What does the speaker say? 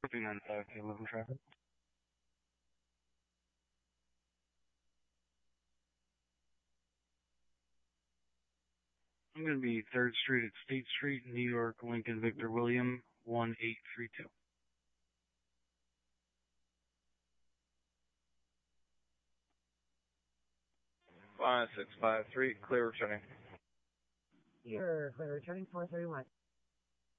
Moving on 5K11 traffic. I'm going to be 3rd Street at State Street, New York, Lincoln, Victor, William, 1832. 5653, clear returning. You're clear returning 431.